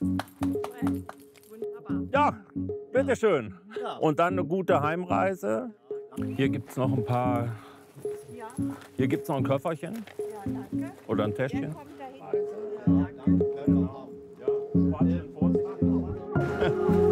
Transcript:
Wunderbar. Ja, bitteschön. Ja. Und dann eine gute Heimreise. Hier gibt es noch ein paar. Ja, Hier gibt es noch ein Köfferchen ja, danke. oder ein Der Täschchen. kommt dahin. Ja, danke. Ja,